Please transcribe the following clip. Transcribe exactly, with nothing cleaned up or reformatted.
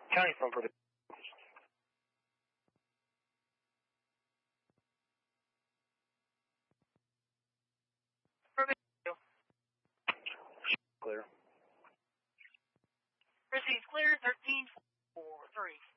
County phone for Clear. Proceeds clear, thirteen four three.